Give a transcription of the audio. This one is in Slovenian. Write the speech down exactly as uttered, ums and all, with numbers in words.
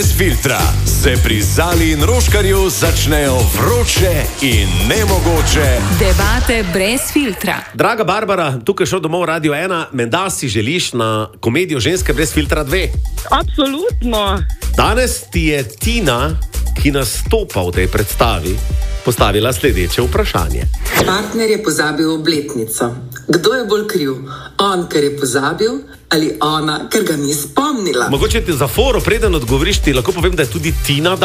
Brez filtra se pri Zali in Roškarju začnejo vroče in nemogoče debate brez filtra. Draga Barbara, tukaj šel domov Radio ena, menda si želiš na komedijo Ženske brez filtra dve? Absolutno. Danes ti je Tina, ki nastopa v tej predstavi, postavila sledeče vprašanje. Partner je pozabil obletnico. Kdo je bolj kriv? On, ker je pozabil, ali ona, ker ga ni spomnila? Mogoče ti za foro, preden odgovoriš, ti lahko povem, da je tudi Tina